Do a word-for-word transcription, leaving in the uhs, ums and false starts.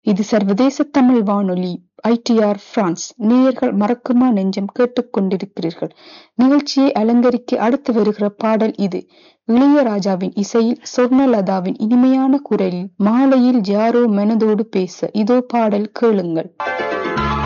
இது சர்வதேச தமிழ் வானொலி ஐ டி ஆர் பிரான்ஸ். நேயர்கள் மறக்குமா நெஞ்சம் கேட்டுக்கொண்டிருக்கிறீர்கள். நிகழ்ச்சியை அலங்கரிக்க அடுத்து வருகிற பாடல் இது. இளையராஜாவின் இசையில் சொர்ணலதாவின் இனிமையான குரலில் மாலையில் யாரோ மனதோடு பேச. இதோ பாடல் கேளுங்கள்.